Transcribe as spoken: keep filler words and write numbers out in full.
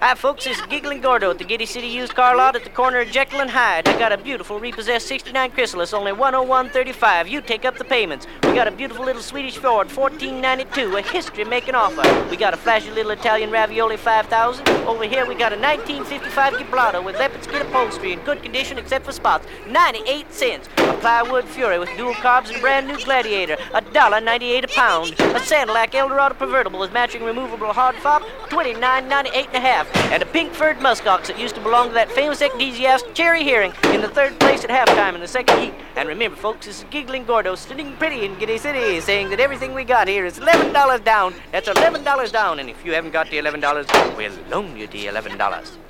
Hi, folks. This is Giggling Gordo at the Giddy City Used Car Lot at the corner of Jekyll and Hyde. I got a beautiful repossessed sixty-nine Chrysalis, only one oh one thirty-five. You take up the payments. We got a beautiful little Swedish Ford, fourteen ninety-two, a history-making offer. We got a flashy little Italian Ravioli, five thousand. Over here, we got a nineteen fifty-five Gibraltar with leopard skin upholstery in good condition except for spots, ninety-eight cents. A plywood Fury with dual carbs and a brand new Gladiator, a dollar ninety-eight a pound. A Sandlac Eldorado convertible with matching removable hard fob, twenty-nine ninety-eight and a half. And a pink furred muskox that used to belong to that famous enthusiast Cherry Hearing in the third place at halftime in the second heat. And remember, folks, this is Giggling Gordo sitting pretty in Giddy City, saying that everything we got here is eleven dollars down. That's eleven dollars down, and if you haven't got the eleven dollars, we'll loan you the eleven dollars.